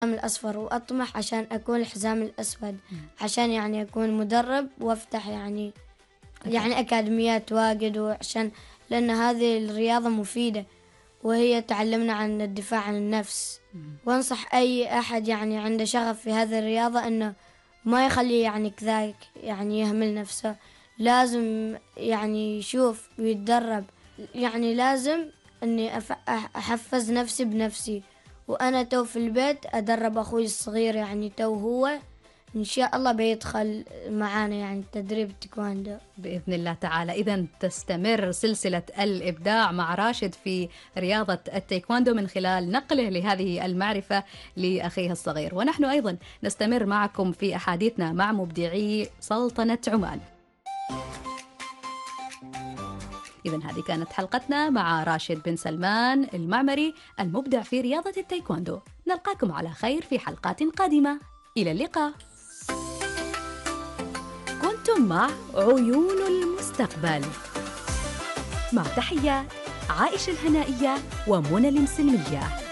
الأصفر، وأطمح عشان أكون الحزام الأسود، عشان يعني أكون مدرب وأفتح يعني أكاديميات واجد، وعشان لأن هذه الرياضة مفيدة وهي تعلمنا عن الدفاع عن النفس. وأنصح أي أحد يعني عنده شغف في هذه الرياضة أنه ما يخلي يعني كذلك يعني يهمل نفسه، لازم يعني يشوف ويتدرب. يعني لازم أني أحفز نفسي بنفسي، وأنا تو في البيت أدرب أخوي الصغير يعني تو هو إن شاء الله بيدخل معانا يعني تدريب التايكواندو بإذن الله تعالى. إذن تستمر سلسلة الإبداع مع راشد في رياضة التايكواندو من خلال نقله لهذه المعرفة لأخيه الصغير، ونحن أيضا نستمر معكم في أحاديثنا مع مبدعي سلطنة عمان. إذن هذه كانت حلقتنا مع راشد بن سلمان المعمري المبدع في رياضة التايكواندو. نلقاكم على خير في حلقات قادمة، إلى اللقاء. كنتم مع عيون المستقبل، مع تحيات عائشة الهنائية ومنى المسلمية.